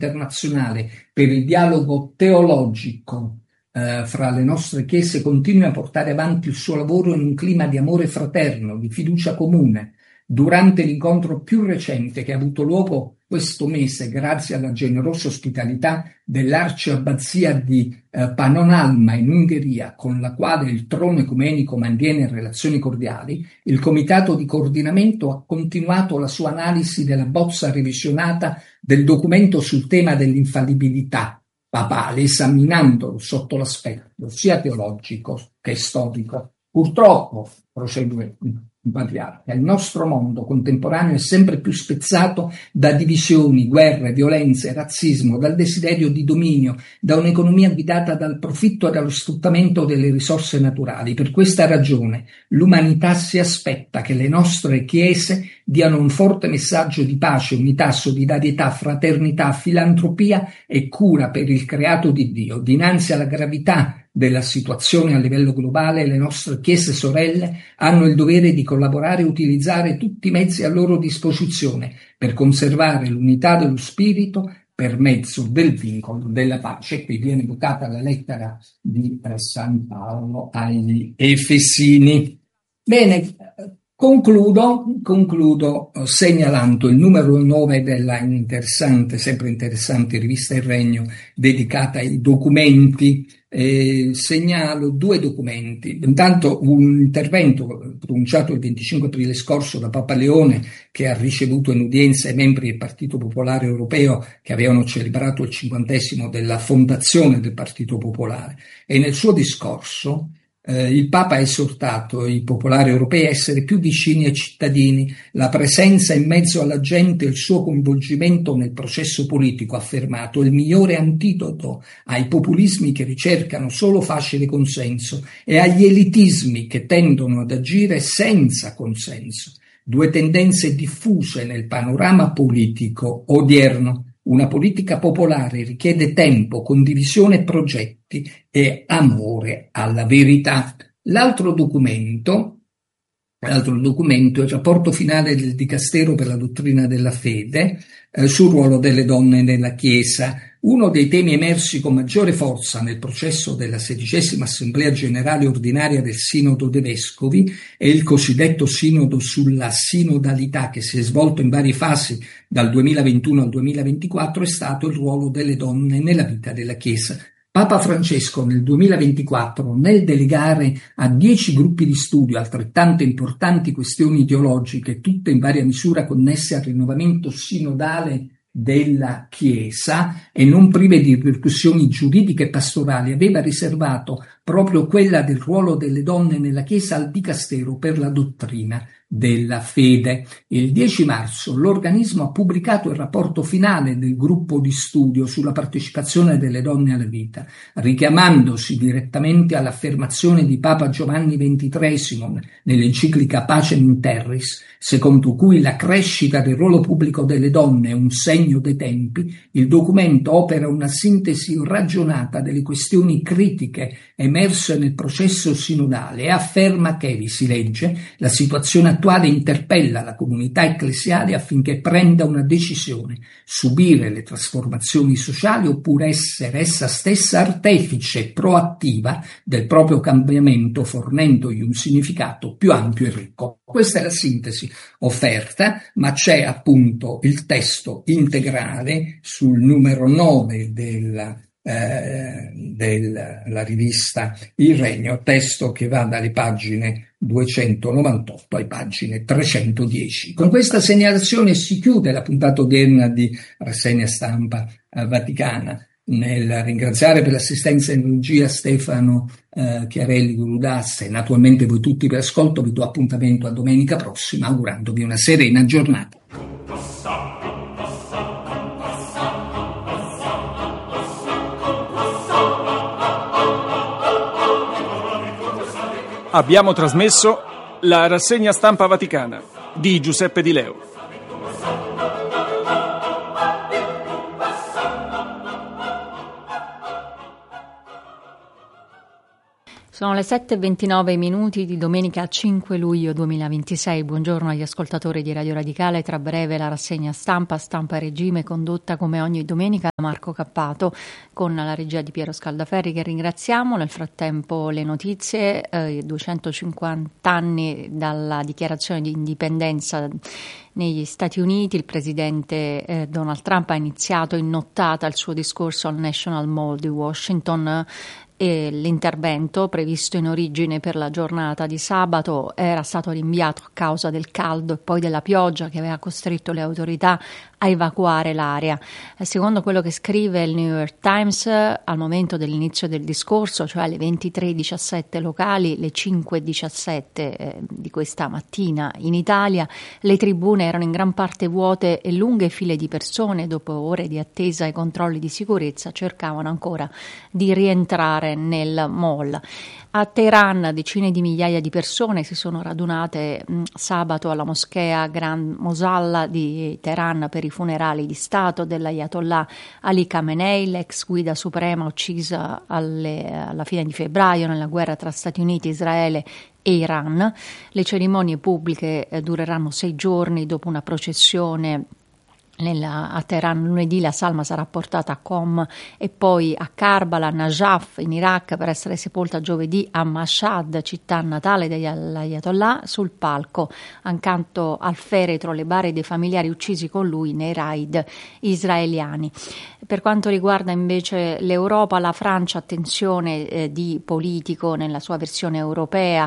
internazionale per il dialogo teologico fra le nostre chiese continui a portare avanti il suo lavoro in un clima di amore fraterno, di fiducia comune. Durante l'incontro più recente che ha avuto luogo questo mese, grazie alla generosa ospitalità dell'Arciabbazia di Pannonhalma in Ungheria, con la quale il trono ecumenico mantiene relazioni cordiali, il comitato di coordinamento ha continuato la sua analisi della bozza revisionata del documento sul tema dell'infallibilità papale, esaminandolo sotto l'aspetto sia teologico che storico. Purtroppo, prosegue il patriarca, il nostro mondo contemporaneo è sempre più spezzato da divisioni, guerre, violenze, razzismo, dal desiderio di dominio, da un'economia guidata dal profitto e dallo sfruttamento delle risorse naturali. Per questa ragione l'umanità si aspetta che le nostre chiese diano un forte messaggio di pace, unità, solidarietà, fraternità, filantropia e cura per il creato di Dio. Dinanzi alla gravità della situazione a livello globale, le nostre chiese sorelle hanno il dovere di collaborare e utilizzare tutti i mezzi a loro disposizione per conservare l'unità dello spirito per mezzo del vincolo della pace. Qui viene evocata la lettera di San Paolo agli Efesini. Bene, concludo segnalando il numero 9 della sempre interessante rivista Il Regno dedicata ai documenti. Segnalo 2 documenti. Intanto un intervento pronunciato il 25 aprile scorso da Papa Leone, che ha ricevuto in udienza i membri del Partito Popolare Europeo che avevano celebrato il 50° della fondazione del Partito Popolare, e nel suo discorso il Papa ha esortato i popolari europei a essere più vicini ai cittadini, la presenza in mezzo alla gente e il suo coinvolgimento nel processo politico, ha affermato, il migliore antidoto ai populismi che ricercano solo facile consenso e agli elitismi che tendono ad agire senza consenso. 2 tendenze diffuse nel panorama politico odierno. Una politica popolare richiede tempo, condivisione e progetti e amore alla verità. L'altro documento è il rapporto finale del Dicastero per la dottrina della fede sul ruolo delle donne nella Chiesa. Uno dei temi emersi con maggiore forza nel processo della 16ª Assemblea Generale Ordinaria del Sinodo dei Vescovi è il cosiddetto Sinodo sulla sinodalità, che si è svolto in varie fasi dal 2021 al 2024, è stato il ruolo delle donne nella vita della Chiesa. Papa Francesco nel 2024, nel delegare a 10 gruppi di studio altrettante importanti questioni teologiche, tutte in varia misura connesse al rinnovamento sinodale della Chiesa e non prive di ripercussioni giuridiche e pastorali, aveva riservato proprio quella del ruolo delle donne nella Chiesa al Dicastero per la dottrina della fede. Il 10 marzo l'organismo ha pubblicato il rapporto finale del gruppo di studio sulla partecipazione delle donne alla vita, richiamandosi direttamente all'affermazione di Papa Giovanni XXIII nell'enciclica Pacem in Terris, secondo cui la crescita del ruolo pubblico delle donne è un segno dei tempi. Il documento opera una sintesi ragionata delle questioni critiche emerse nel processo sinodale e afferma che, vi si legge, la situazione attuale interpella la comunità ecclesiale affinché prenda una decisione: subire le trasformazioni sociali oppure essere essa stessa artefice proattiva del proprio cambiamento, fornendogli un significato più ampio e ricco. Questa è la sintesi offerta, ma c'è appunto il testo integrale sul numero 9 della rivista Il Regno, testo che va dalle pagine 298 ai pagine 310. Con questa segnalazione si chiude la puntata odierna di Rassegna Stampa Vaticana. Nel ringraziare per l'assistenza in regia Stefano Chiarelli Gurudas e naturalmente voi tutti per l'ascolto, vi do appuntamento a domenica prossima augurandovi una serena giornata. Abbiamo trasmesso la Rassegna Stampa Vaticana di Giuseppe Di Leo. Sono le 7:29 di domenica 5 luglio 2026. Buongiorno agli ascoltatori di Radio Radicale. Tra breve la rassegna stampa Regime, condotta come ogni domenica da Marco Cappato, con la regia di Piero Scaldaferri, che ringraziamo. Nel frattempo le notizie, 250 anni dalla dichiarazione di indipendenza negli Stati Uniti. Il presidente Donald Trump ha iniziato in nottata il suo discorso al National Mall di Washington. E l'intervento, previsto in origine per la giornata di sabato, era stato rinviato a causa del caldo e poi della pioggia che aveva costretto le autorità a evacuare l'area. Secondo quello che scrive il New York Times, al momento dell'inizio del discorso, cioè alle 23:17 locali, le 5:17 di questa mattina in Italia, le tribune erano in gran parte vuote e lunghe file di persone, dopo ore di attesa e controlli di sicurezza, cercavano ancora di rientrare nel mall. A Teheran decine di migliaia di persone si sono radunate sabato alla moschea Grand Mosalla di Teheran per i funerali di Stato dell'Ayatollah Ali Khamenei, l'ex guida suprema uccisa alla fine di febbraio nella guerra tra Stati Uniti, Israele e Iran. Le cerimonie pubbliche dureranno 6 giorni. Dopo una processione a Teheran lunedì, la salma sarà portata a Qom e poi a Karbala, Najaf in Iraq, per essere sepolta giovedì a Mashhad, città natale dell'Ayatollah, sul palco accanto al feretro le bare dei familiari uccisi con lui nei raid israeliani. Per quanto riguarda invece l'Europa, la Francia, attenzione di politico nella sua versione europea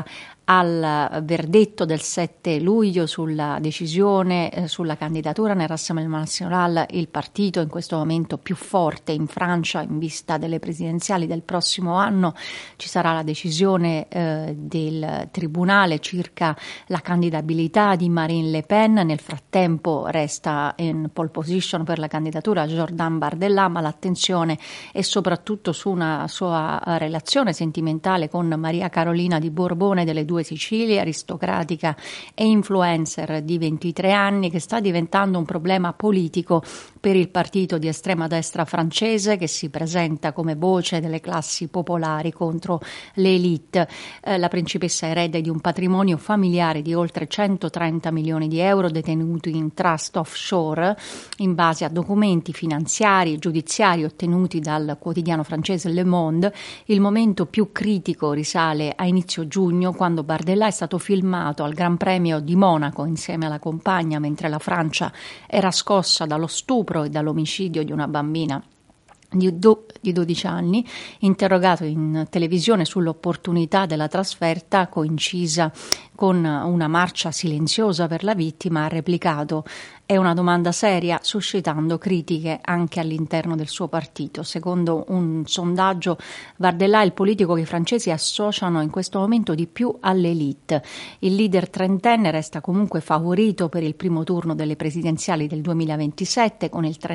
al verdetto del 7 luglio sulla decisione sulla candidatura nel Rassemblement National, il partito in questo momento più forte in Francia in vista delle presidenziali del prossimo anno. Ci sarà la decisione del tribunale circa la candidabilità di Marine Le Pen. Nel frattempo resta in pole position per la candidatura Jordan Bardella, ma l'attenzione è soprattutto su una sua relazione sentimentale con Maria Carolina di Borbone delle Due Sicilie, aristocratica e influencer di 23 anni, che sta diventando un problema politico per il partito di estrema destra francese, che si presenta come voce delle classi popolari contro le élite. La principessa erede di un patrimonio familiare di oltre 130 milioni di euro detenuti in trust offshore, in base a documenti finanziari e giudiziari ottenuti dal quotidiano francese Le Monde. Il momento più critico risale a inizio giugno, quando Bardella è stato filmato al Gran Premio di Monaco insieme alla compagna, mentre la Francia era scossa dallo stupro e dall'omicidio di una bambina di 12 anni. Interrogato in televisione sull'opportunità della trasferta, coincisa con una marcia silenziosa per la vittima, ha replicato: è una domanda seria, suscitando critiche anche all'interno del suo partito. Secondo un sondaggio, Bardella è il politico che i francesi associano in questo momento di più all'élite. Il leader trentenne resta comunque favorito per il primo turno delle presidenziali del 2027, con il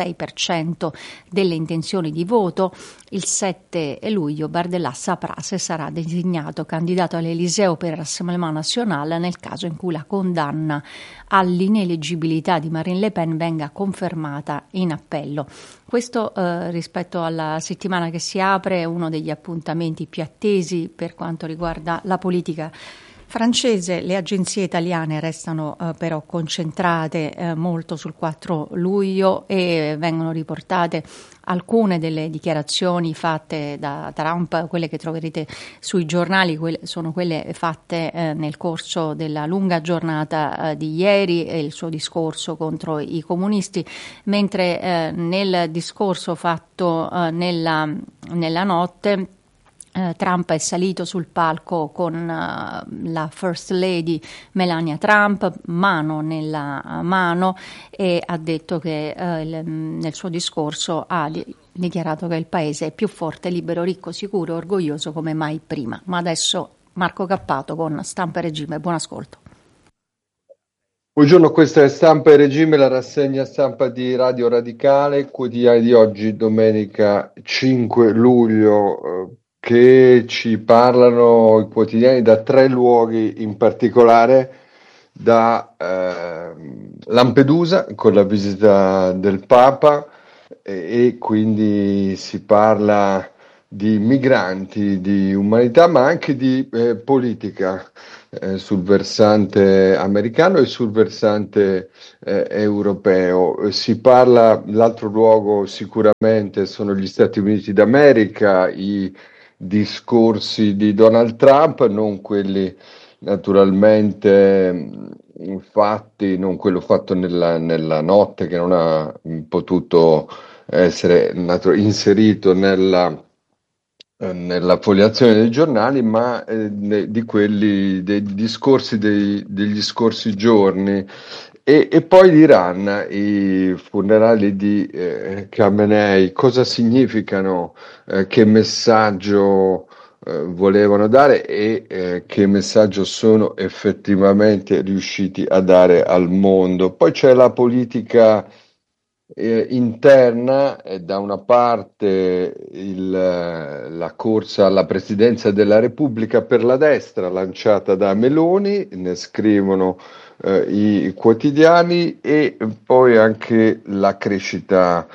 36% delle intenzioni di voto. Il 7 luglio Bardella saprà se sarà designato candidato all'Eliseo per il Rassemblement National, nel caso in cui la condanna all'ineleggibilità di Marine Le Pen venga confermata in appello. Questo rispetto alla settimana che si apre è uno degli appuntamenti più attesi per quanto riguarda la politica francese. Le agenzie italiane restano però concentrate molto sul 4 luglio e vengono riportate alcune delle dichiarazioni fatte da Trump. Quelle che troverete sui giornali sono quelle fatte nel corso della lunga giornata di ieri e il suo discorso contro i comunisti, mentre nel discorso fatto nella notte Trump è salito sul palco con la First Lady Melania Trump, mano nella mano, e ha detto che nel suo discorso ha dichiarato che il paese è più forte, libero, ricco, sicuro e orgoglioso come mai prima. Ma adesso Marco Cappato con Stampa e Regime. Buon ascolto. Buongiorno, questa è Stampa e Regime, la rassegna stampa di Radio Radicale, quotidiani di oggi, domenica 5 luglio, che ci parlano i quotidiani da 3 luoghi, in particolare da Lampedusa con la visita del Papa, e quindi si parla di migranti, di umanità, ma anche di politica sul versante americano e sul versante europeo. Si parla, l'altro luogo sicuramente sono gli Stati Uniti d'America, i discorsi di Donald Trump, non quelli naturalmente fatti, non quello fatto nella notte che non ha potuto essere inserito nella fogliazione dei giornali, ma di quelli dei discorsi degli scorsi giorni. E poi l'Iran, i funerali di Khamenei, cosa significano, che messaggio volevano dare e che messaggio sono effettivamente riusciti a dare al mondo. Poi c'è la politica interna, da una parte la corsa alla presidenza della Repubblica per la destra lanciata da Meloni, ne scrivono i quotidiani, e poi anche la crescita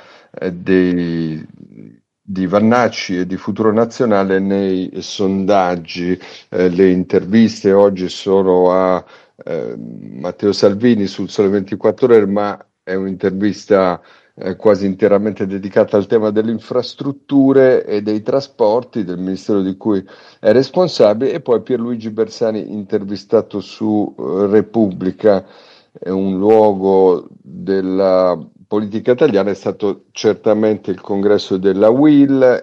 di Vannacci e di Futuro Nazionale nei sondaggi. Le interviste oggi sono a Matteo Salvini sul Sole 24 Ore, ma è un'intervista quasi interamente dedicata al tema delle infrastrutture e dei trasporti del ministero di cui è responsabile, e poi Pierluigi Bersani intervistato su Repubblica. È un luogo della politica italiana, è stato certamente il congresso della UIL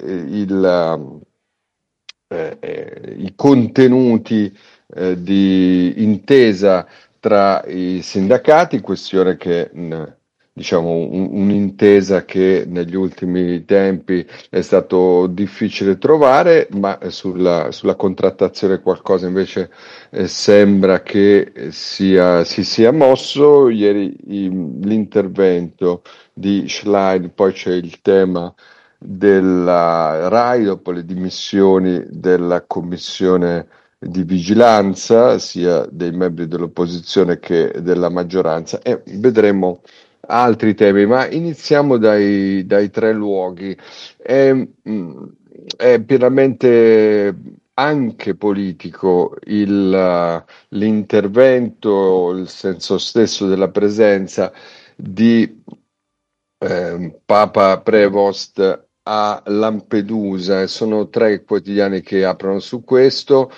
i contenuti di intesa tra i sindacati, questione che diciamo un'intesa che negli ultimi tempi è stato difficile trovare, ma sulla contrattazione qualcosa invece sembra che si sia mosso. Ieri l'intervento di Schlein, poi c'è il tema della RAI dopo le dimissioni della commissione di vigilanza, sia dei membri dell'opposizione che della maggioranza, e vedremo altri temi, ma iniziamo dai tre luoghi. È pienamente anche politico l'intervento, il senso stesso della presenza di Papa Prevost a Lampedusa. Sono tre i quotidiani che aprono su questo.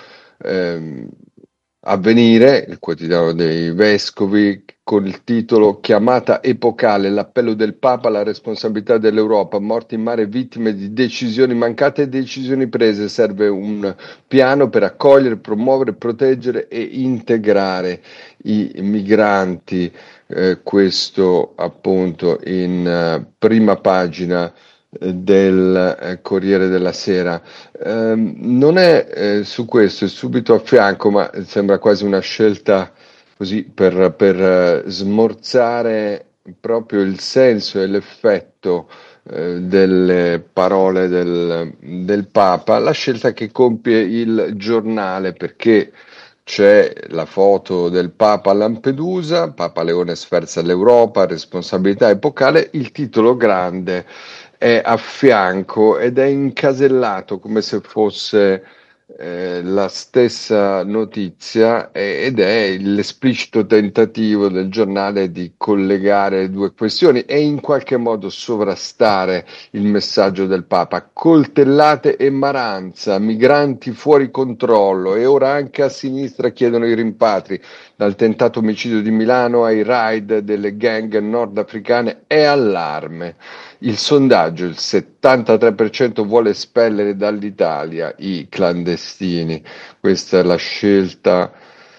Avvenire, il quotidiano dei vescovi, con il titolo "Chiamata epocale, l'appello del Papa alla responsabilità dell'Europa, morti in mare vittime di decisioni mancate e decisioni prese, serve un piano per accogliere, promuovere, proteggere e integrare i migranti". Questo appunto in prima pagina del Corriere della Sera. Non è su questo, è subito a fianco, ma sembra quasi una scelta così per smorzare proprio il senso e l'effetto delle parole del Papa, la scelta che compie il Giornale, perché c'è la foto del Papa a Lampedusa, Papa Leone sferza l'Europa, responsabilità epocale, il titolo grande è a fianco ed è incasellato come se fosse la stessa notizia, ed è l'esplicito tentativo del giornale di collegare le due questioni e in qualche modo sovrastare il messaggio del Papa. Coltellate e maranza, migranti fuori controllo, e ora anche a sinistra chiedono i rimpatri. Dal tentato omicidio di Milano ai raid delle gang nordafricane, è allarme. Il sondaggio, il 73% vuole espellere dall'Italia i clandestini. Questa è la scelta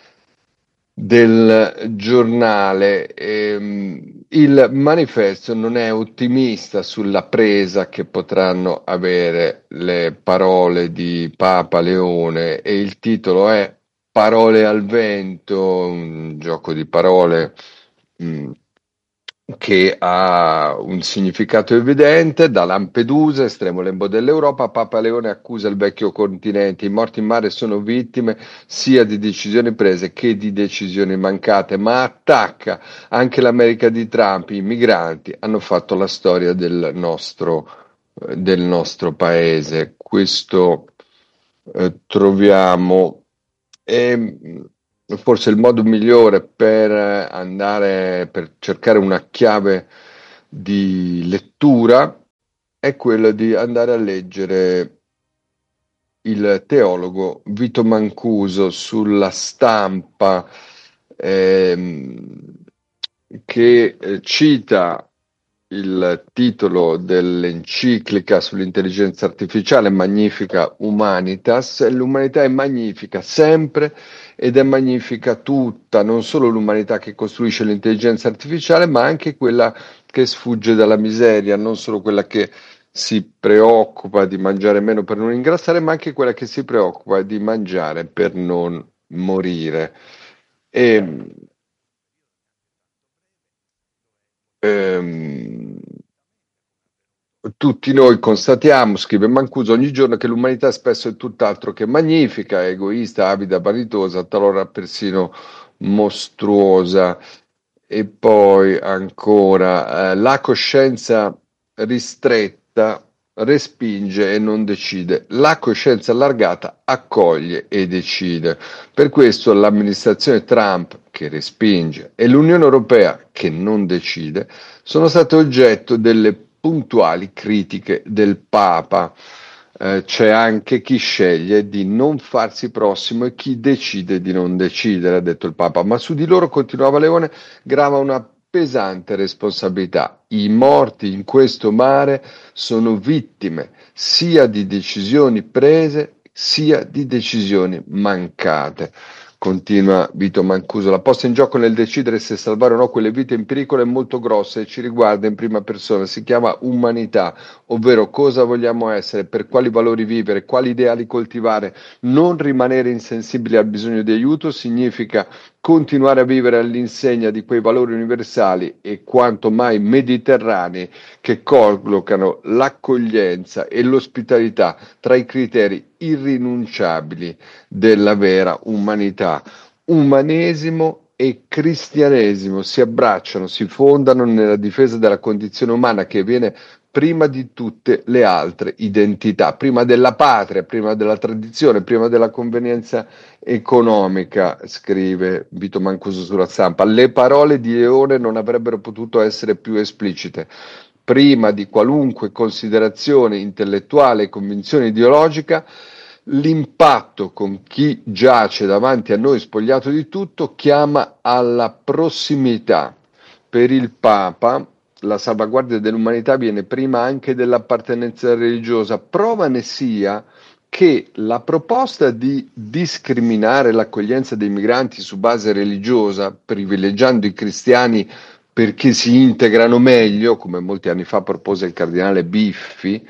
del Giornale. Il Manifesto non è ottimista sulla presa che potranno avere le parole di Papa Leone, e il titolo è "Parole al vento", un gioco di parole che ha un significato evidente. Da Lampedusa, estremo lembo dell'Europa, Papa Leone accusa il vecchio continente. I morti in mare sono vittime sia di decisioni prese che di decisioni mancate, ma attacca anche l'America di Trump. I migranti hanno fatto la storia del nostro del nostro paese. Questo troviamo forse il modo migliore per cercare una chiave di lettura è quello di andare a leggere il teologo Vito Mancuso sulla Stampa, che cita il titolo dell'enciclica sull'intelligenza artificiale, Magnifica Humanitas. L'umanità è magnifica sempre ed è magnifica tutta, non solo l'umanità che costruisce l'intelligenza artificiale, ma anche quella che sfugge dalla miseria, non solo quella che si preoccupa di mangiare meno per non ingrassare, ma anche quella che si preoccupa di mangiare per non morire. E, tutti noi constatiamo, scrive Mancuso, ogni giorno che l'umanità spesso è tutt'altro che magnifica, egoista, avida, vanitosa, talora persino mostruosa. E poi ancora, la coscienza ristretta respinge e non decide, la coscienza allargata accoglie e decide. Per questo l'amministrazione Trump, che respinge, e l'Unione Europea, che non decide, sono state oggetto delle puntuali critiche del Papa. C'è anche chi sceglie di non farsi prossimo e chi decide di non decidere, ha detto il Papa, ma su di loro, continuava Leone, grava una pesante responsabilità. I morti in questo mare sono vittime sia di decisioni prese sia di decisioni mancate. Continua Vito Mancuso, la posta in gioco nel decidere se salvare o no quelle vite in pericolo è molto grossa e ci riguarda in prima persona, si chiama umanità, ovvero cosa vogliamo essere, per quali valori vivere, quali ideali coltivare. Non rimanere insensibili al bisogno di aiuto significa continuare a vivere all'insegna di quei valori universali e quanto mai mediterranei che collocano l'accoglienza e l'ospitalità tra i criteri irrinunciabili della vera umanità. Umanesimo e cristianesimo si abbracciano, si fondano nella difesa della condizione umana che viene prima di tutte le altre identità, prima della patria, prima della tradizione, prima della convenienza economica, scrive Vito Mancuso sulla Stampa. Le parole di Leone non avrebbero potuto essere più esplicite. Prima di qualunque considerazione intellettuale e convinzione ideologica, l'impatto con chi giace davanti a noi spogliato di tutto chiama alla prossimità. Per il Papa la salvaguardia dell'umanità viene prima anche dell'appartenenza religiosa. Prova ne sia che la proposta di discriminare l'accoglienza dei migranti su base religiosa, privilegiando i cristiani perché si integrano meglio, come molti anni fa propose il cardinale Biffi,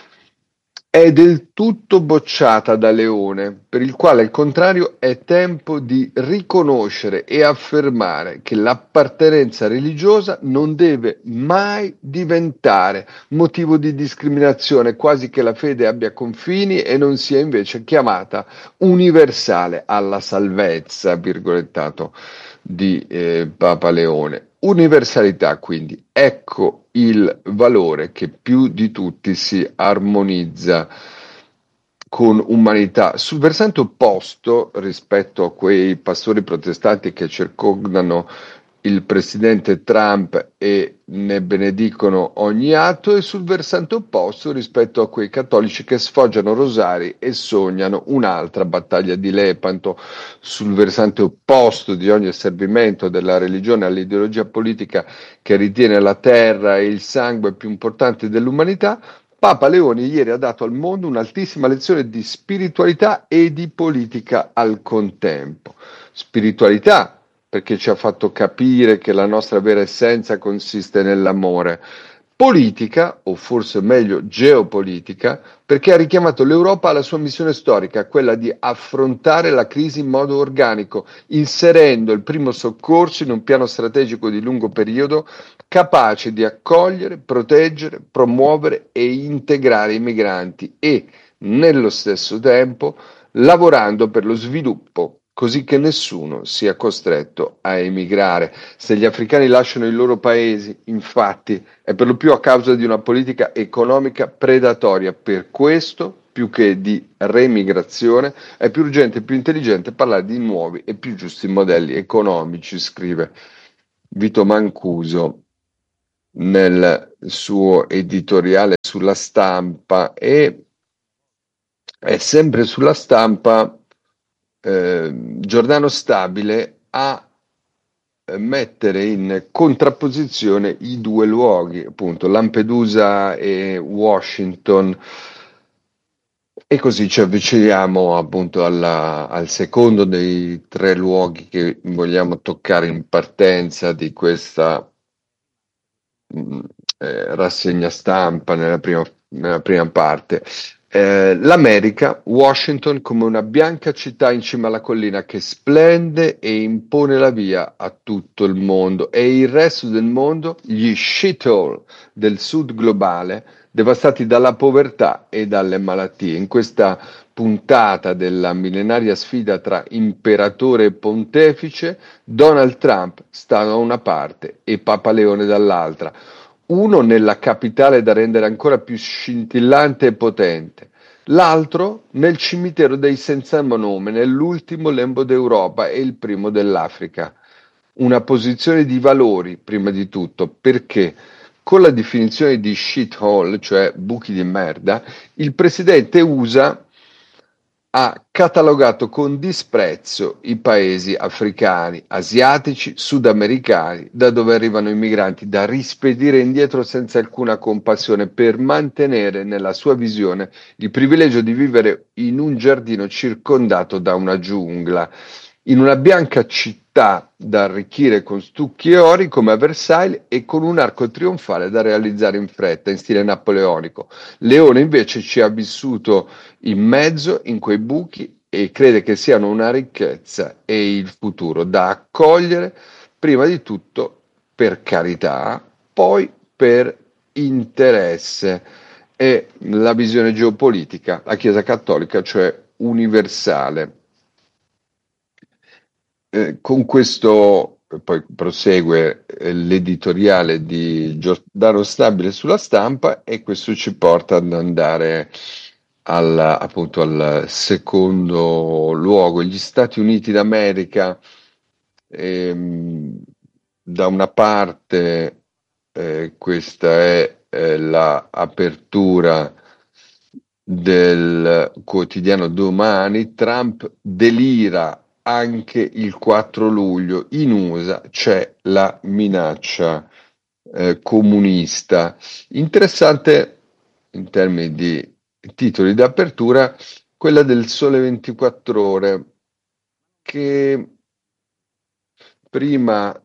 è del tutto bocciata da Leone, per il quale al contrario è tempo di riconoscere e affermare che l'appartenenza religiosa non deve mai diventare motivo di discriminazione, quasi che la fede abbia confini e non sia invece chiamata universale alla salvezza, virgolettato di Papa Leone. Universalità, quindi, ecco il valore che più di tutti si armonizza con umanità. Sul versante opposto, rispetto a quei pastori protestanti che circondano il presidente Trump e ne benedicono ogni atto, e sul versante opposto rispetto a quei cattolici che sfoggiano rosari e sognano un'altra battaglia di Lepanto. Sul versante opposto di ogni asservimento della religione all'ideologia politica che ritiene la terra e il sangue più importanti dell'umanità, Papa Leone ieri ha dato al mondo un'altissima lezione di spiritualità e di politica al contempo. Spiritualità perché ci ha fatto capire che la nostra vera essenza consiste nell'amore. Politica, o forse meglio geopolitica, perché ha richiamato l'Europa alla sua missione storica, quella di affrontare la crisi in modo organico, inserendo il primo soccorso in un piano strategico di lungo periodo capace di accogliere, proteggere, promuovere e integrare i migranti e, nello stesso tempo, lavorando per lo sviluppo così che nessuno sia costretto a emigrare. Se gli africani lasciano i loro paesi, infatti, è per lo più a causa di una politica economica predatoria. Per questo, più che di remigrazione, è più urgente e più intelligente parlare di nuovi e più giusti modelli economici, scrive Vito Mancuso nel suo editoriale sulla Stampa. E è sempre sulla Stampa Giordano Stabile a mettere in contrapposizione i due luoghi, appunto Lampedusa e Washington, e così ci avviciniamo appunto al secondo dei tre luoghi che vogliamo toccare in partenza di questa rassegna stampa nella prima parte. L'America, Washington, come una bianca città in cima alla collina che splende e impone la via a tutto il mondo, e il resto del mondo, gli shithole del sud globale, devastati dalla povertà e dalle malattie. In questa puntata della millenaria sfida tra imperatore e pontefice, Donald Trump sta da una parte e Papa Leone dall'altra. Uno nella capitale da rendere ancora più scintillante e potente, l'altro nel cimitero dei senza nome, nell'ultimo lembo d'Europa e il primo dell'Africa. Una posizione di valori, prima di tutto, perché con la definizione di shithole, cioè buchi di merda, il presidente USA ha catalogato con disprezzo i paesi africani, asiatici, sudamericani, da dove arrivano i migranti, da rispedire indietro senza alcuna compassione, per mantenere nella sua visione il privilegio di vivere in un giardino circondato da una giungla, in una bianca città da arricchire con stucchi e ori come a Versailles, e con un arco trionfale da realizzare in fretta, in stile napoleonico. Leone invece ci ha vissuto in mezzo, in quei buchi, e crede che siano una ricchezza e il futuro da accogliere, prima di tutto per carità, poi per interesse. E la visione geopolitica, la Chiesa Cattolica, cioè universale. Con questo poi prosegue l'editoriale di Giordano Stabile sulla Stampa, e questo ci porta ad andare appunto al secondo luogo, gli Stati Uniti d'America. Da una parte questa è l'apertura del quotidiano Domani. Trump delira anche il 4 luglio, in USA c'è la minaccia comunista. Interessante in termini di titoli d'apertura quella del Sole 24 Ore, che prima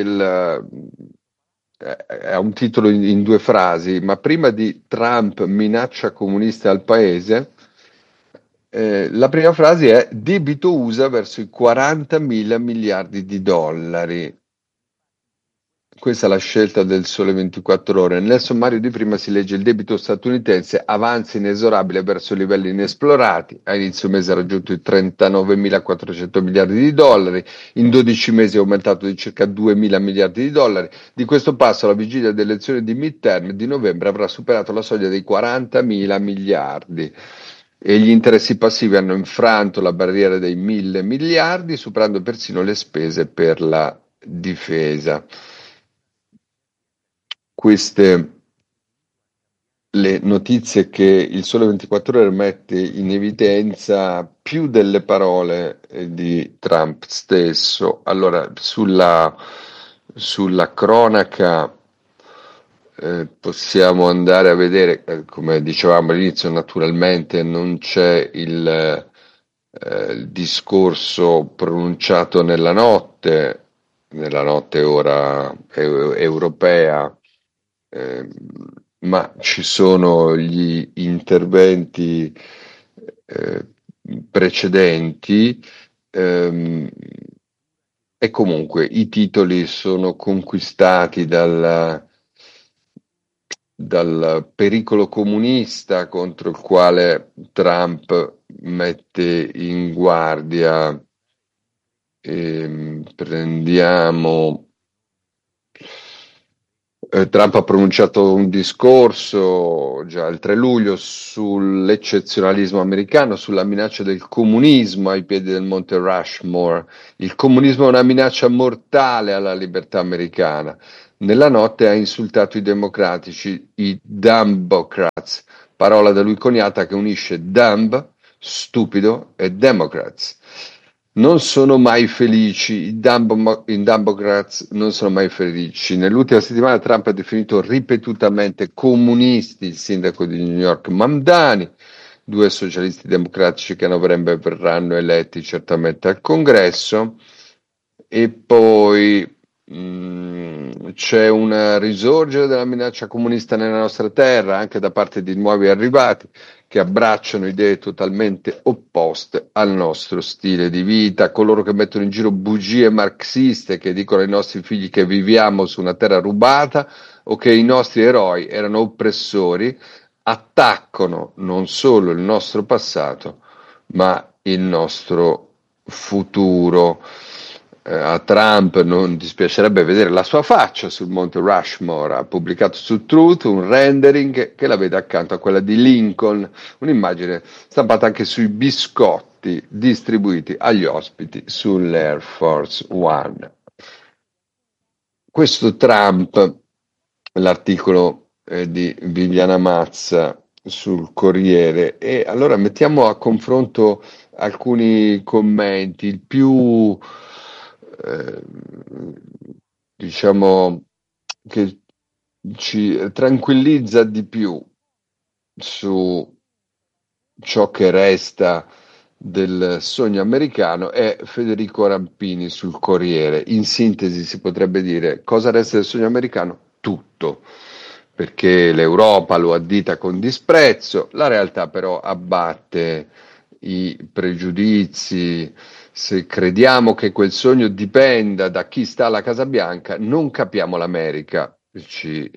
è un titolo in due frasi, ma prima di Trump minaccia comunista al paese, la prima frase è debito USA verso i 40.000 miliardi di dollari. Questa è la scelta del Sole 24 Ore. Nel sommario di prima si legge: il debito statunitense avanza inesorabile verso livelli inesplorati. A inizio mese ha raggiunto i 39.400 miliardi di dollari, in 12 mesi è aumentato di circa 2.000 miliardi di dollari. Di questo passo, alla vigilia delle elezioni di midterm di novembre, avrà superato la soglia dei 40.000 miliardi. E gli interessi passivi hanno infranto la barriera dei 1.000 miliardi, superando persino le spese per la difesa. Queste le notizie che il Sole 24 Ore mette in evidenza, più delle parole di Trump stesso. Allora, sulla cronaca possiamo andare a vedere, come dicevamo all'inizio, naturalmente non c'è il discorso pronunciato nella notte ora europea, ma ci sono gli interventi precedenti, e comunque i titoli sono conquistati dal pericolo comunista contro il quale Trump mette in guardia Prendiamo. Trump ha pronunciato un discorso già il 3 luglio sull'eccezionalismo americano, sulla minaccia del comunismo ai piedi del Monte Rushmore. Il comunismo è una minaccia mortale alla libertà americana. Nella notte ha insultato i democratici, i Dumbocrats, parola da lui coniata che unisce dumb, stupido e Democrats. Non sono mai felici, i Dumbocrats non sono mai felici. Nell'ultima settimana Trump ha definito ripetutamente comunisti il sindaco di New York Mamdani, due socialisti democratici che a novembre verranno eletti certamente al Congresso. E poi c'è un risorgere della minaccia comunista nella nostra terra, anche da parte di nuovi arrivati che abbracciano idee totalmente opposte al nostro stile di vita, coloro che mettono in giro bugie marxiste, che dicono ai nostri figli che viviamo su una terra rubata o che i nostri eroi erano oppressori, attaccano non solo il nostro passato, ma il nostro futuro. A Trump non dispiacerebbe vedere la sua faccia sul Monte Rushmore. Ha pubblicato su Truth un rendering che la vede accanto a quella di Lincoln, un'immagine stampata anche sui biscotti distribuiti agli ospiti sull'Air Force One. Questo Trump, l'articolo di Viviana Mazza sul Corriere, e allora mettiamo a confronto alcuni commenti. Il più eh, diciamo che ci tranquillizza di più su ciò che resta del sogno americano è Federico Rampini sul Corriere. In sintesi si potrebbe dire: cosa resta del sogno americano? Tutto, perché l'Europa lo addita con disprezzo, la realtà però abbatte i pregiudizi. Se crediamo che quel sogno dipenda da chi sta alla Casa Bianca, non capiamo l'America, ci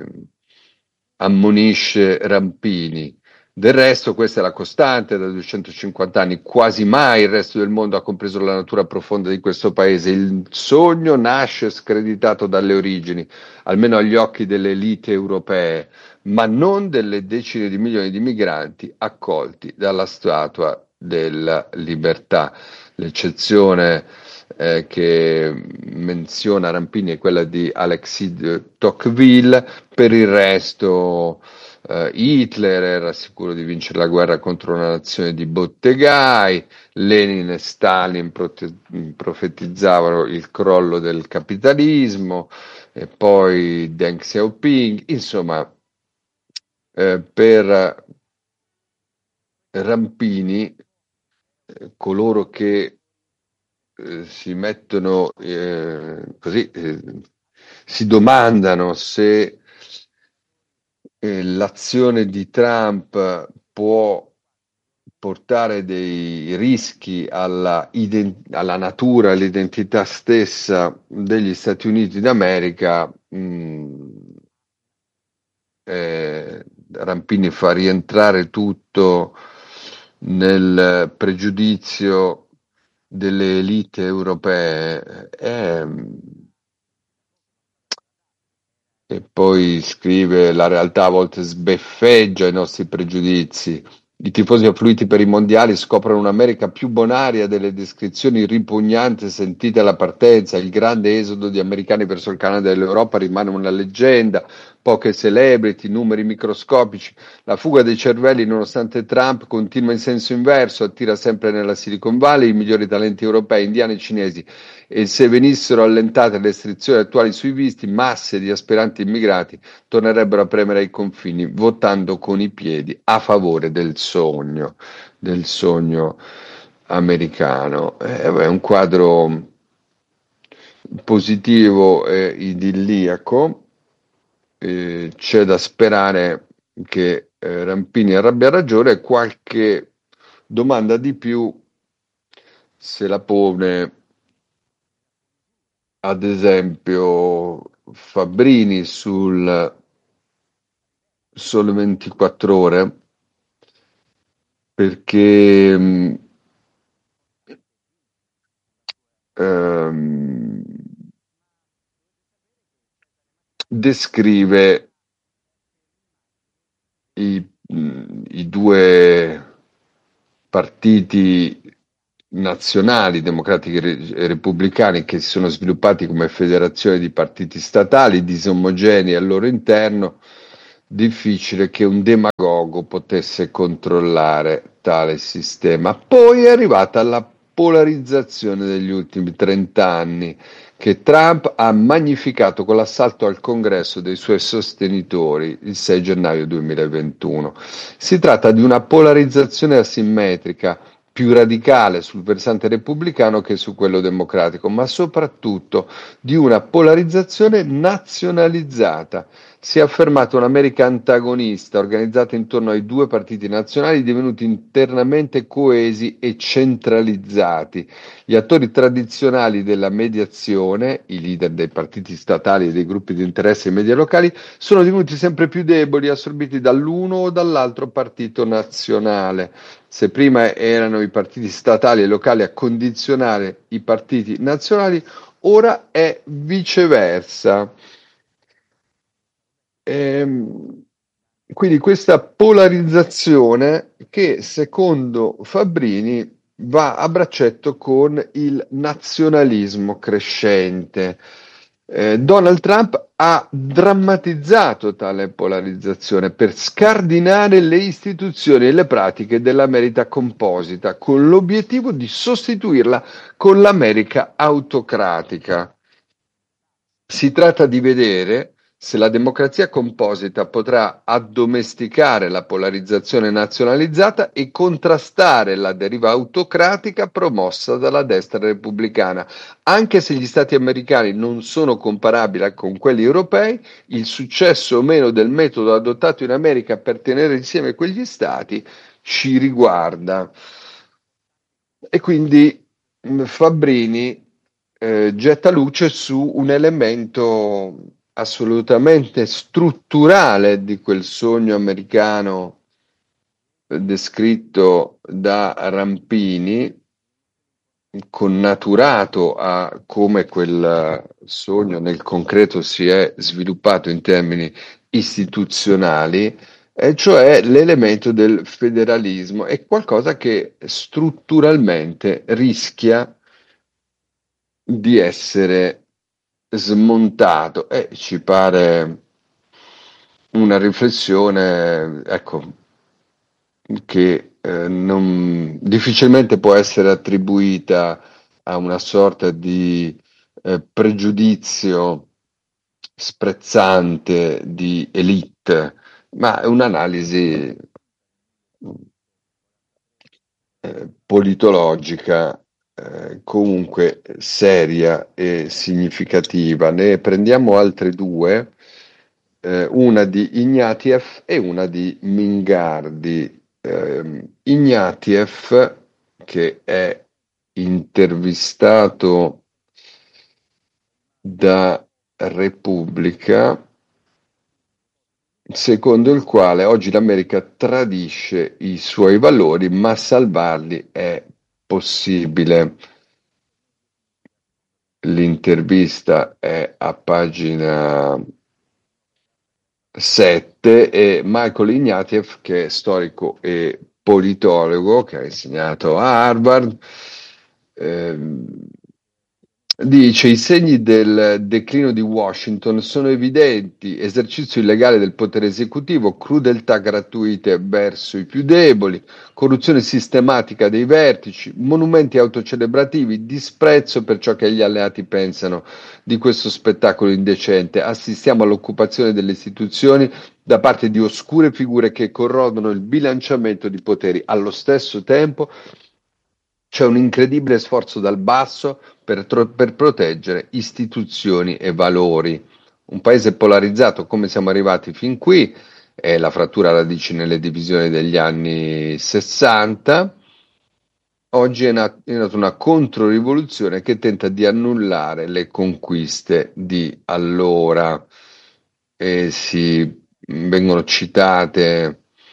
ammonisce Rampini. Del resto, questa è la costante da 250 anni, quasi mai il resto del mondo ha compreso la natura profonda di questo paese. Il sogno nasce screditato dalle origini, almeno agli occhi delle elite europee, ma non delle decine di milioni di migranti accolti dalla Statua della Libertà. L'eccezione che menziona Rampini è quella di Alexis de Tocqueville. Per il resto Hitler era sicuro di vincere la guerra contro una nazione di bottegai, Lenin e Stalin profetizzavano il crollo del capitalismo, e poi Deng Xiaoping. Insomma, per Rampini, coloro che si mettono così, si domandano se l'azione di Trump può portare dei rischi alla natura, all'identità stessa degli Stati Uniti d'America. Rampini fa rientrare tutto nel pregiudizio delle elite europee. E poi scrive: la realtà a volte sbeffeggia i nostri pregiudizi. I tifosi affluiti per i mondiali scoprono un'America più bonaria delle descrizioni ripugnanti sentite alla partenza. Il grande esodo di americani verso il Canada e l'Europa rimane una leggenda. Poche celebrity, numeri microscopici. La fuga dei cervelli, nonostante Trump, continua in senso inverso, attira sempre nella Silicon Valley i migliori talenti europei, indiani e cinesi. E se venissero allentate le restrizioni attuali sui visti, masse di aspiranti immigrati tornerebbero a premere ai confini, votando con i piedi a favore del sogno americano. È un quadro positivo e idilliaco. C'è da sperare che Rampini abbia ragione. Qualche domanda di più se la pone, ad esempio, Fabbrini sul Sole 24 Ore, perché descrive i due partiti nazionali, democratici e repubblicani, che si sono sviluppati come federazione di partiti statali disomogenei al loro interno. Difficile che un demagogo potesse controllare tale sistema. Poi è arrivata la polarizzazione degli ultimi 30 anni, che Trump ha magnificato con l'assalto al congresso dei suoi sostenitori il 6 gennaio 2021. Si tratta di una polarizzazione asimmetrica, più radicale sul versante repubblicano che su quello democratico, ma soprattutto di una polarizzazione nazionalizzata. Si è affermata un'America antagonista, organizzata intorno ai due partiti nazionali divenuti internamente coesi e centralizzati. Gli attori tradizionali della mediazione, i leader dei partiti statali e dei gruppi di interesse e media locali, sono divenuti sempre più deboli, assorbiti dall'uno o dall'altro partito nazionale. Se prima erano i partiti statali e locali a condizionare i partiti nazionali, ora è viceversa. Quindi questa polarizzazione che secondo Fabbrini va a braccetto con il nazionalismo crescente. Donald Trump ha drammatizzato tale polarizzazione per scardinare le istituzioni e le pratiche dell'America composita, con l'obiettivo di sostituirla con l'America autocratica. Si tratta di vedere se la democrazia composita potrà addomesticare la polarizzazione nazionalizzata e contrastare la deriva autocratica promossa dalla destra repubblicana. Anche se gli stati americani non sono comparabili con quelli europei, il successo o meno del metodo adottato in America per tenere insieme quegli stati ci riguarda. E quindi Fabbrini getta luce su un elemento assolutamente strutturale di quel sogno americano descritto da Rampini, connaturato a come quel sogno nel concreto si è sviluppato in termini istituzionali, e cioè l'elemento del federalismo. È qualcosa che strutturalmente rischia di essere smontato, e ci pare una riflessione, ecco, che difficilmente può essere attribuita a una sorta di pregiudizio sprezzante di elite, ma è un'analisi politologica comunque seria e significativa. Ne prendiamo altre due, una di Ignatieff e una di Mingardi. Ignatieff, che è intervistato da Repubblica, secondo il quale oggi l'America tradisce i suoi valori, ma salvarli è possibile. L'intervista è a pagina 7 e Michael Ignatieff, che è storico e politologo, che ha insegnato a Harvard, dice: i segni del declino di Washington sono evidenti: esercizio illegale del potere esecutivo, crudeltà gratuite verso i più deboli, corruzione sistematica dei vertici, monumenti autocelebrativi, disprezzo per ciò che gli alleati pensano di questo spettacolo indecente. Assistiamo all'occupazione delle istituzioni da parte di oscure figure che corrodono il bilanciamento di poteri. Allo stesso tempo c'è un incredibile sforzo dal basso per proteggere istituzioni e valori. Un paese polarizzato come siamo arrivati fin qui, è la frattura a radici nelle divisioni degli anni 60. Oggi è nata una controrivoluzione che tenta di annullare le conquiste di allora, e vengono citate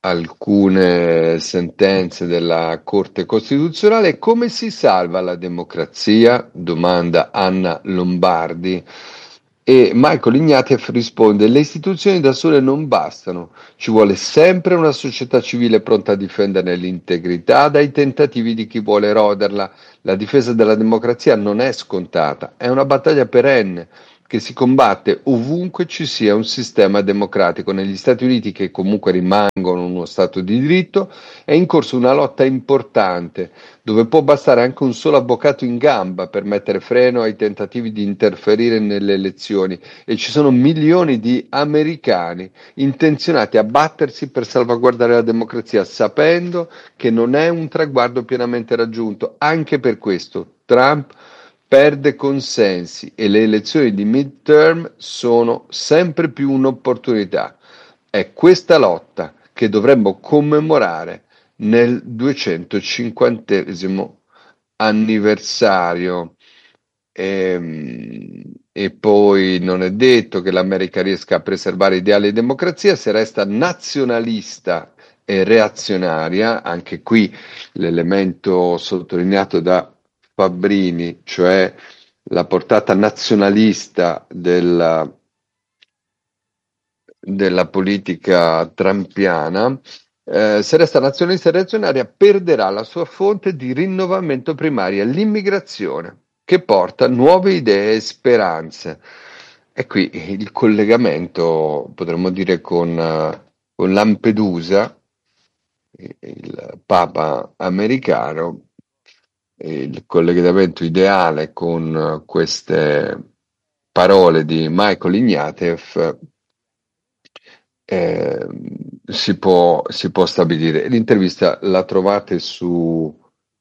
alcune sentenze della Corte Costituzionale. Come si salva la democrazia? Domanda Anna Lombardi. E Michael Ignatieff risponde: le istituzioni da sole non bastano, ci vuole sempre una società civile pronta a difendere l'integrità dai tentativi di chi vuole eroderla. La difesa della democrazia non è scontata, è una battaglia perenne che si combatte ovunque ci sia un sistema democratico. Negli Stati Uniti, che comunque rimangono uno Stato di diritto, è in corso una lotta importante, dove può bastare anche un solo avvocato in gamba per mettere freno ai tentativi di interferire nelle elezioni, e ci sono milioni di americani intenzionati a battersi per salvaguardare la democrazia, sapendo che non è un traguardo pienamente raggiunto. Anche per questo Trump perde consensi e le elezioni di midterm sono sempre più un'opportunità. È questa lotta che dovremmo commemorare nel 250° anniversario. E poi non è detto che l'America riesca a preservare ideali di democrazia se resta nazionalista e reazionaria. Anche qui l'elemento sottolineato da Fabbrini, cioè la portata nazionalista della politica trumpiana. Se resta nazionalista e reazionaria, perderà la sua fonte di rinnovamento primaria, l'immigrazione, che porta nuove idee e speranze. E qui il collegamento, potremmo dire, con Lampedusa, il Papa americano, il collegamento ideale con queste parole di Michael Ignatieff si può stabilire. L'intervista la trovate su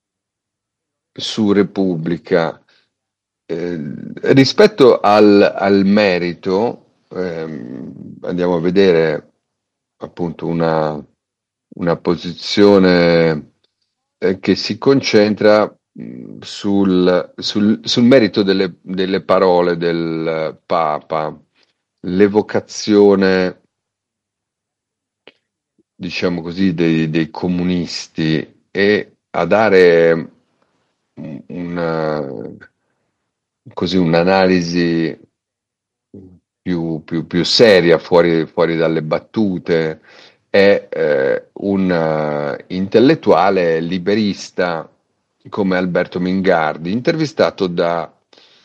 Repubblica. Rispetto al merito, andiamo a vedere appunto una posizione che si concentra sul merito delle parole del Papa, l'evocazione, diciamo così, dei comunisti, e a dare un'analisi più seria, fuori dalle battute. È un intellettuale liberista come Alberto Mingardi, intervistato da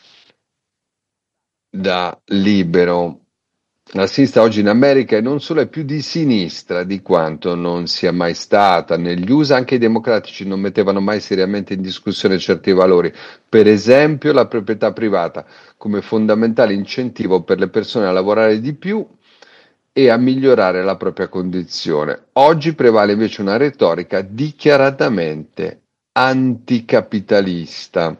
Libero. La sinistra oggi in America non solo è più di sinistra di quanto non sia mai stata. Negli USA anche i democratici non mettevano mai seriamente in discussione certi valori, per esempio la proprietà privata, come fondamentale incentivo per le persone a lavorare di più e a migliorare la propria condizione. Oggi prevale invece una retorica dichiaratamente anticapitalista.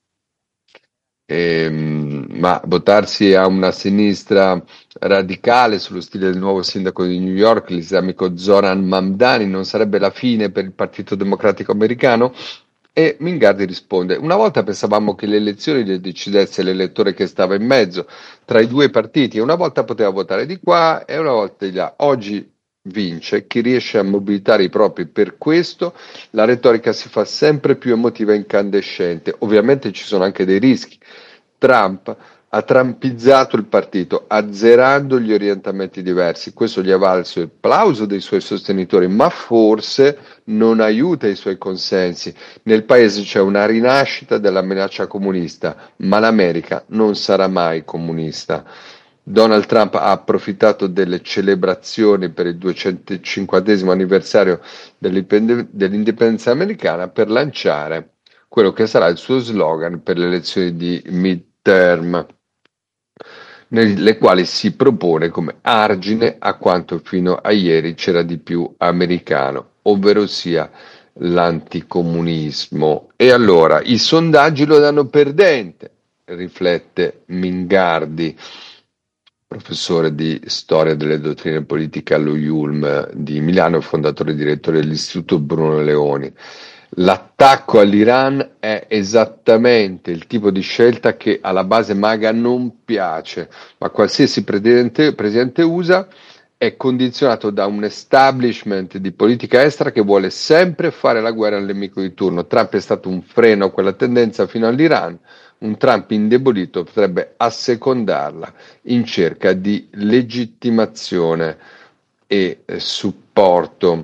Ma votarsi a una sinistra radicale sullo stile del nuovo sindaco di New York, l'islamico Zoran Mamdani, non sarebbe la fine per il Partito Democratico americano? E Mingardi risponde: una volta pensavamo che le elezioni le decidesse l'elettore che stava in mezzo tra i due partiti, e una volta poteva votare di qua e una volta di là. Oggi vince chi riesce a mobilitare i propri. Per questo la retorica si fa sempre più emotiva e incandescente. Ovviamente ci sono anche dei rischi. Trump ha trampizzato il partito, azzerando gli orientamenti diversi. Questo gli ha valso il plauso dei suoi sostenitori, ma forse non aiuta i suoi consensi. Nel paese c'è una rinascita della minaccia comunista, ma l'America non sarà mai comunista. Donald Trump ha approfittato delle celebrazioni per il 250° anniversario dell'indipendenza americana per lanciare quello che sarà il suo slogan per le elezioni di midterm, nelle quali si propone come argine a quanto fino a ieri c'era di più americano, ovvero sia l'anticomunismo. E allora i sondaggi lo danno perdente, riflette Mingardi, professore di storia delle dottrine politiche allo IULM di Milano e fondatore e direttore dell'Istituto Bruno Leoni. L'attacco all'Iran è esattamente il tipo di scelta che alla base MAGA non piace, ma qualsiasi presidente USA è condizionato da un establishment di politica estera che vuole sempre fare la guerra al nemico di turno. Trump è stato un freno a quella tendenza fino all'Iran. Un Trump indebolito potrebbe assecondarla in cerca di legittimazione e supporto.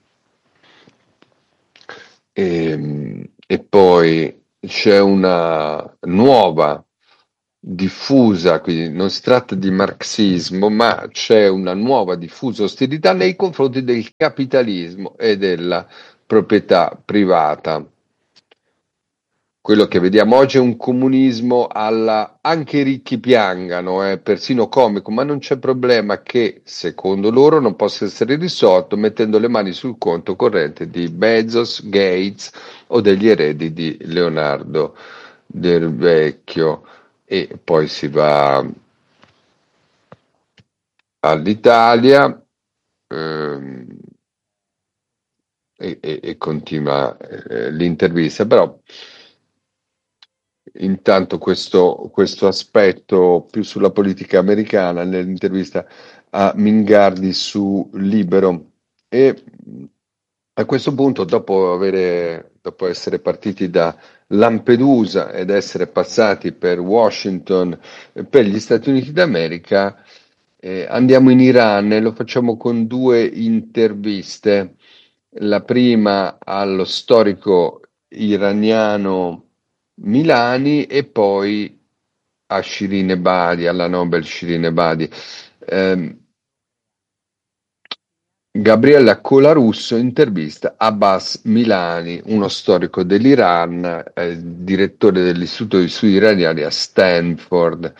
E poi c'è una nuova diffusa, quindi non si tratta di marxismo, ma c'è una nuova diffusa ostilità nei confronti del capitalismo e della proprietà privata. Quello che vediamo oggi è un comunismo alla anche i ricchi piangano, è persino comico, ma non c'è problema che, secondo loro, non possa essere risolto mettendo le mani sul conto corrente di Bezos, Gates o degli eredi di Leonardo del Vecchio. E poi si va all'Italia e continua l'intervista, però intanto questo aspetto più sulla politica americana nell'intervista a Mingardi su Libero. E a questo punto, dopo essere partiti da Lampedusa ed essere passati per Washington, per gli Stati Uniti d'America, andiamo in Iran e lo facciamo con due interviste. La prima allo storico iraniano Milani e poi a Shirin Ebadi, alla Nobel Shirin Ebadi. Gabriella Colarusso intervista Abbas Milani, uno storico dell'Iran, direttore dell'Istituto di Studi Iraniani a Stanford.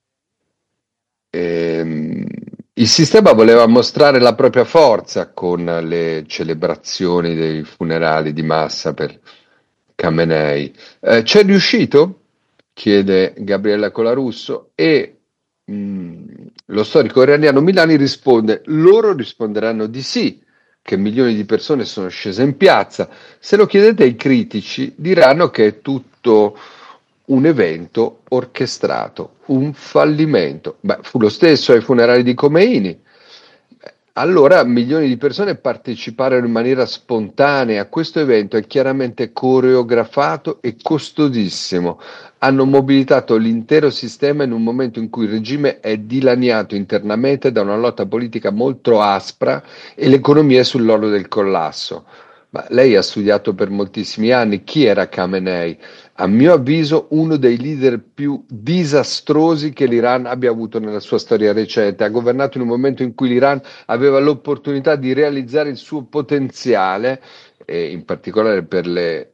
Il sistema voleva mostrare la propria forza con le celebrazioni dei funerali di massa per Khamenei. C'è riuscito? Chiede Gabriella Colarusso e lo storico iraniano Milani risponde: loro risponderanno di sì, che milioni di persone sono scese in piazza. Se lo chiedete ai critici diranno che è tutto un evento orchestrato, un fallimento. Beh, fu lo stesso ai funerali di Khomeini. Allora milioni di persone parteciparono in maniera spontanea a questo evento, è chiaramente coreografato e costosissimo. Hanno mobilitato l'intero sistema in un momento in cui il regime è dilaniato internamente da una lotta politica molto aspra e l'economia è sull'orlo del collasso. Ma lei ha studiato per moltissimi anni chi era Khamenei. A mio avviso uno dei leader più disastrosi che l'Iran abbia avuto nella sua storia recente. Ha governato in un momento in cui l'Iran aveva l'opportunità di realizzare il suo potenziale, in particolare per le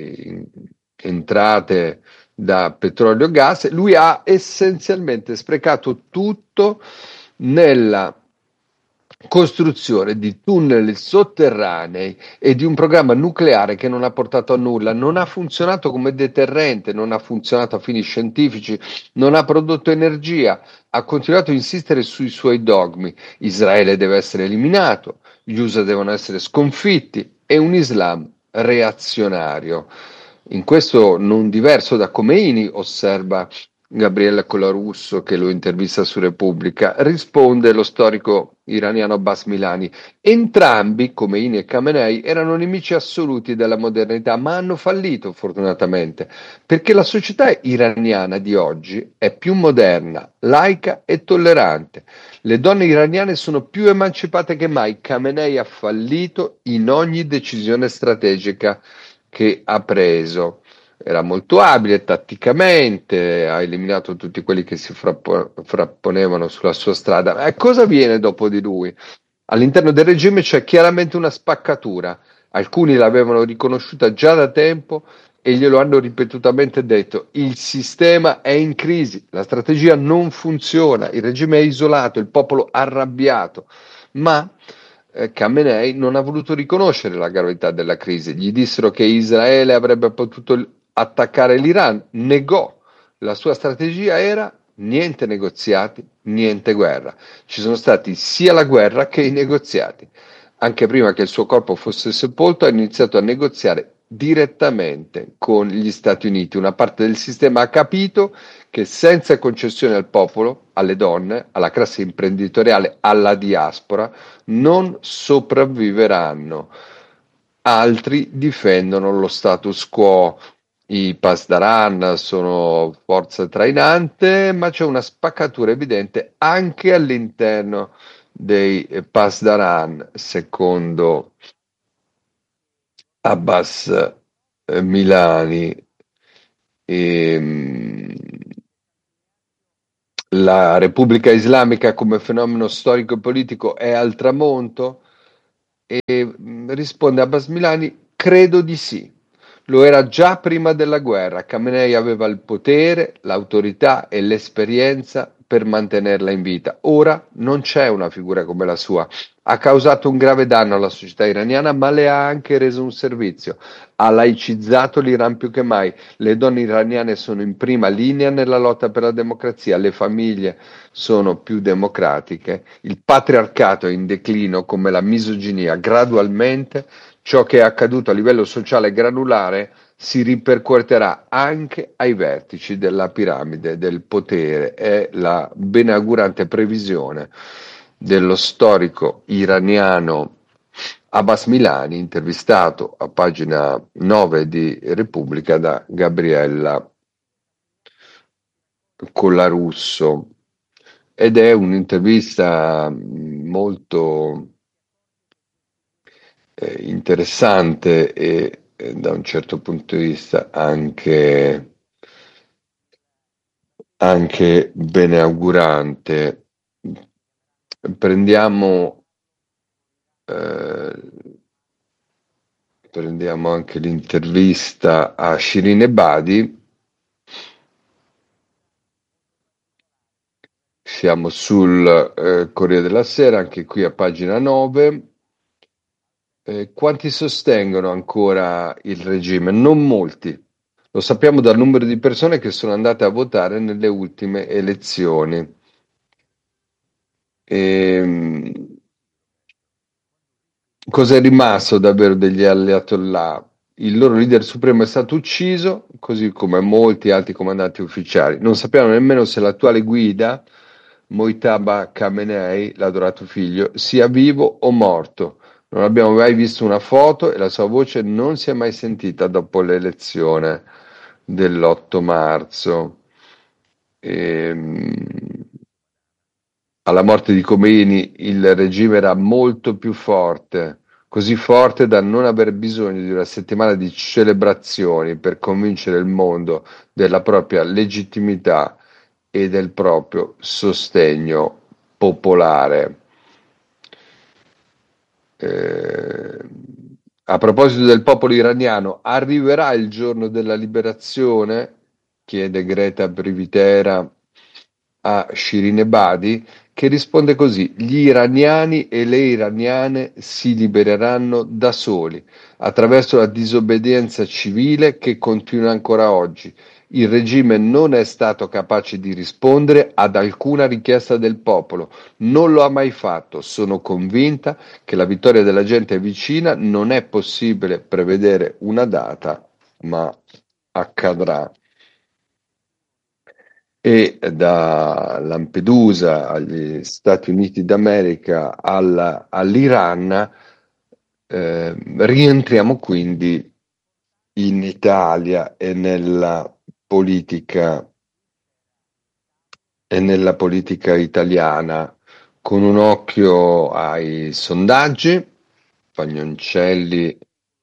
entrate da petrolio e gas. Lui ha essenzialmente sprecato tutto nella costruzione di tunnel sotterranei e di un programma nucleare che non ha portato a nulla, non ha funzionato come deterrente, non ha funzionato a fini scientifici, non ha prodotto energia, ha continuato a insistere sui suoi dogmi. Israele deve essere eliminato, gli USA devono essere sconfitti e un Islam reazionario. In questo non diverso da Khomeini, osserva Gabriella Colarusso, che lo intervista su Repubblica, risponde lo storico iraniano Abbas Milani. Entrambi, Khomeini e Khamenei, erano nemici assoluti della modernità, ma hanno fallito fortunatamente, perché la società iraniana di oggi è più moderna, laica e tollerante. Le donne iraniane sono più emancipate che mai. Khamenei ha fallito in ogni decisione strategica che ha preso. Era molto abile tatticamente, ha eliminato tutti quelli che si frapponevano sulla sua strada. Cosa viene dopo di lui? All'interno del regime c'è chiaramente una spaccatura. Alcuni l'avevano riconosciuta già da tempo e glielo hanno ripetutamente detto. Il sistema è in crisi, la strategia non funziona, il regime è isolato, il popolo arrabbiato. Ma Khamenei non ha voluto riconoscere la gravità della crisi. Gli dissero che Israele avrebbe potuto attaccare l'Iran, negò. La sua strategia era niente negoziati, niente guerra. Ci sono stati sia la guerra che i negoziati. Anche prima che il suo corpo fosse sepolto ha iniziato a negoziare direttamente con gli Stati Uniti. Una parte del sistema ha capito che senza concessione al popolo alle donne, alla classe imprenditoriale, alla diaspora, non sopravviveranno. Altri difendono lo status quo. I Pasdaran sono forza trainante, ma c'è una spaccatura evidente anche all'interno dei Pasdaran, secondo Abbas Milani. La Repubblica Islamica come fenomeno storico e politico è al tramonto? E risponde Abbas Milani: credo di sì. Lo era già prima della guerra. Khamenei aveva il potere, l'autorità e l'esperienza per mantenerla in vita. Ora non c'è una figura come la sua. Ha causato un grave danno alla società iraniana, ma le ha anche reso un servizio. Ha laicizzato l'Iran più che mai. Le donne iraniane sono in prima linea nella lotta per la democrazia, le famiglie sono più democratiche, il patriarcato è in declino come la misoginia. Gradualmente ciò che è accaduto a livello sociale granulare si ripercuoterà anche ai vertici della piramide del potere. È la benaugurante previsione dello storico iraniano Abbas Milani, intervistato a pagina 9 di Repubblica da Gabriella Collarusso. Ed è un'intervista molto interessante e da un certo punto di vista anche beneaugurante. Prendiamo anche l'intervista a Shirin Ebadi. Siamo sul Corriere della Sera, anche qui a pagina 9. Quanti sostengono ancora il regime? Non molti. Lo sappiamo dal numero di persone che sono andate a votare nelle ultime elezioni. Cos'è rimasto davvero degli ayatollah? Il loro leader supremo è stato ucciso, così come molti altri comandanti ufficiali. Non sappiamo nemmeno se l'attuale guida, Mojtaba Khamenei, l'adorato figlio, sia vivo o morto. Non abbiamo mai visto una foto e la sua voce non si è mai sentita dopo l'elezione dell'8 marzo. Alla morte di Khomeini il regime era molto più forte, così forte da non aver bisogno di una settimana di celebrazioni per convincere il mondo della propria legittimità e del proprio sostegno popolare. A proposito del popolo iraniano, arriverà il giorno della liberazione? Chiede Greta Brivitera a Shirin Ebadi, che risponde così: gli iraniani e le iraniane si libereranno da soli, attraverso la disobbedienza civile che continua ancora oggi. Il regime non è stato capace di rispondere ad alcuna richiesta del popolo, non lo ha mai fatto. Sono convinta che la vittoria della gente è vicina, non è possibile prevedere una data, ma accadrà. E da Lampedusa agli Stati Uniti d'America all'Iran, rientriamo quindi in Italia e nella politica italiana, con un occhio ai sondaggi. Pagnoncelli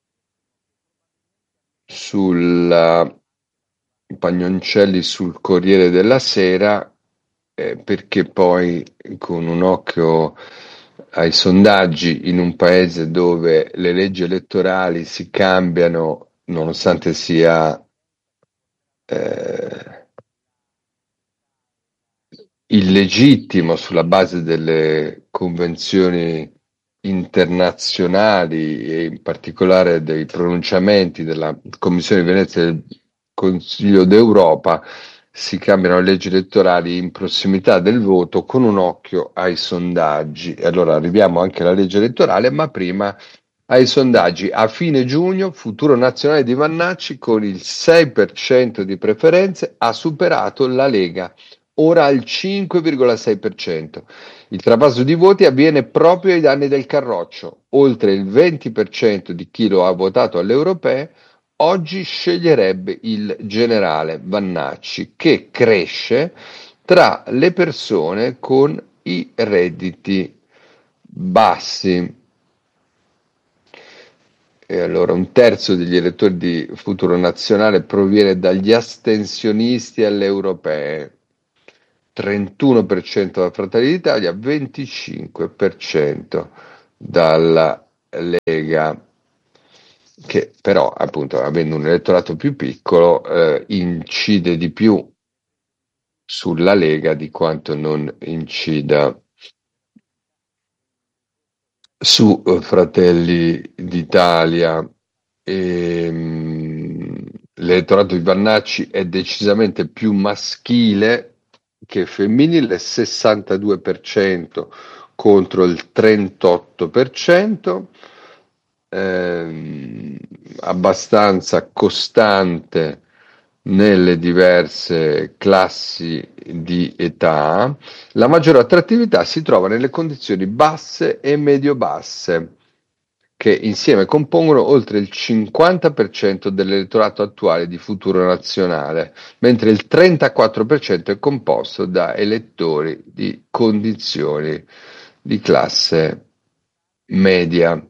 sul Corriere della Sera, perché poi con un occhio ai sondaggi in un paese dove le leggi elettorali si cambiano nonostante sia illegittimo sulla base delle convenzioni internazionali e in particolare dei pronunciamenti della Commissione di Venezia e del Consiglio d'Europa, si cambiano le leggi elettorali in prossimità del voto con un occhio ai sondaggi. E allora arriviamo anche alla legge elettorale, ma prima ai sondaggi. A fine giugno, Futuro Nazionale di Vannacci con il 6% di preferenze ha superato la Lega, ora al 5,6%. Il trapasso di voti avviene proprio ai danni del Carroccio. Oltre il 20% di chi lo ha votato alle europee oggi sceglierebbe il generale Vannacci, che cresce tra le persone con i redditi bassi. E allora un terzo degli elettori di Futuro Nazionale proviene dagli astensionisti alle europee, 31% da Fratelli d'Italia, 25% dalla Lega, che però, appunto, avendo un elettorato più piccolo, incide di più sulla Lega di quanto non incida su Fratelli d'Italia. L'elettorato di Vannacci è decisamente più maschile che femminile, 62% contro il 38%, abbastanza costante nelle diverse classi di età. La maggiore attrattività si trova nelle condizioni basse e medio-basse, che insieme compongono oltre il 50% dell'elettorato attuale di Futuro Nazionale, mentre il 34% è composto da elettori di condizioni di classe media.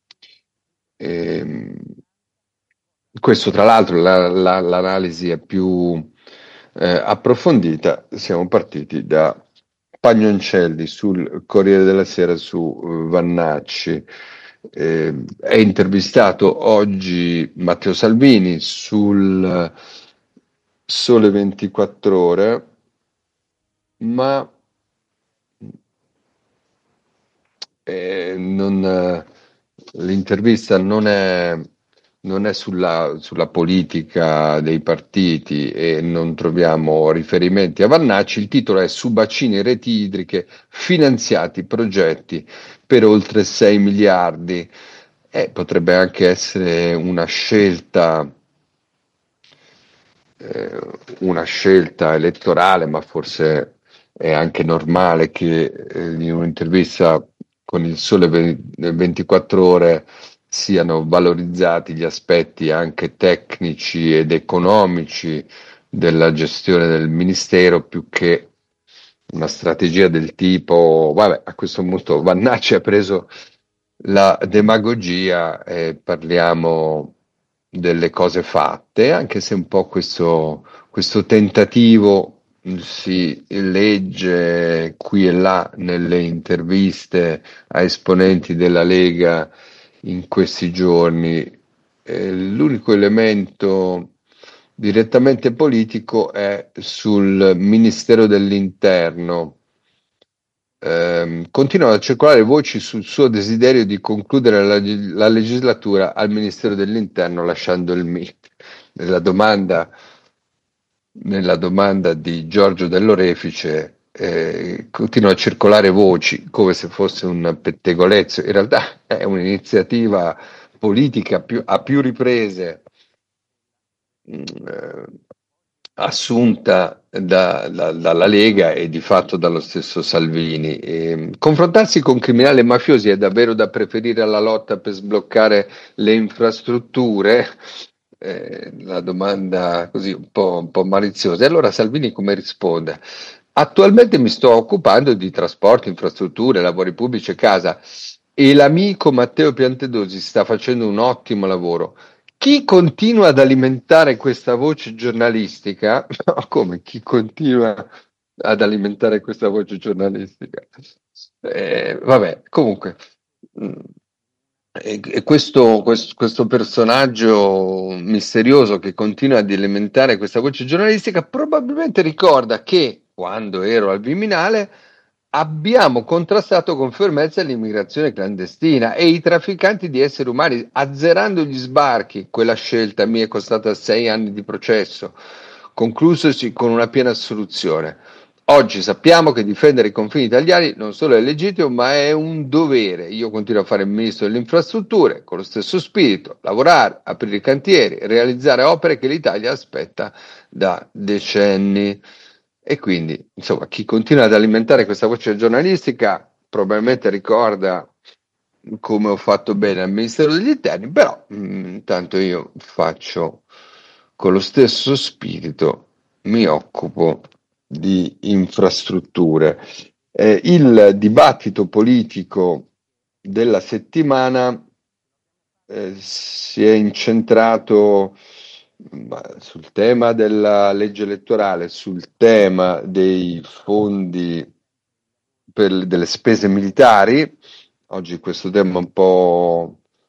Questo, tra l'altro, l'analisi è più approfondita. Siamo partiti da Pagnoncelli sul Corriere della Sera su Vannacci. È intervistato oggi Matteo Salvini sul Sole 24 Ore, ma l'intervista non è sulla politica dei partiti e non troviamo riferimenti a Vannacci. Il titolo è "Su bacini e reti idriche finanziati progetti per oltre 6 miliardi". Potrebbe anche essere una scelta elettorale, ma forse è anche normale che in un'intervista con il Sole 24 Ore siano valorizzati gli aspetti anche tecnici ed economici della gestione del ministero, più che una strategia del tipo, vabbè, a questo punto Vannacci ha preso la demagogia e parliamo delle cose fatte, anche se un po' questo tentativo si legge qui e là nelle interviste a esponenti della Lega in questi giorni. L'unico elemento direttamente politico è sul Ministero dell'Interno. Continuano a circolare voci sul suo desiderio di concludere la legislatura al Ministero dell'Interno lasciando il MIT. Nella domanda di Giorgio Dell'Orefice continuano a circolare voci come se fosse un pettegolezzo. In realtà è un'iniziativa politica a più riprese assunta dalla Lega e di fatto dallo stesso Salvini. Confrontarsi con criminali e mafiosi è davvero da preferire alla lotta per sbloccare le infrastrutture? La domanda così un po' maliziosa. E allora Salvini come risponde? Attualmente mi sto occupando di trasporti, infrastrutture, lavori pubblici e casa, e l'amico Matteo Piantedosi sta facendo un ottimo lavoro. Chi continua ad alimentare questa voce giornalistica? No, come chi continua ad alimentare questa voce giornalistica? Vabbè, comunque, questo personaggio misterioso che continua ad alimentare questa voce giornalistica probabilmente ricorda che quando ero al Viminale abbiamo contrastato con fermezza l'immigrazione clandestina e i trafficanti di esseri umani, azzerando gli sbarchi. Quella scelta mi è costata 6 anni di processo, conclusosi con una piena assoluzione. Oggi sappiamo che difendere i confini italiani non solo è legittimo, ma è un dovere. Io continuo a fare il ministro delle infrastrutture con lo stesso spirito, lavorare, aprire cantieri, realizzare opere che l'Italia aspetta da decenni. E quindi, insomma, chi continua ad alimentare questa voce giornalistica probabilmente ricorda come ho fatto bene al Ministero degli Interni, però intanto io faccio con lo stesso spirito, mi occupo di infrastrutture. Il dibattito politico della settimana si è incentrato sul tema della legge elettorale, sul tema dei fondi delle spese militari. Oggi questo tema è un po'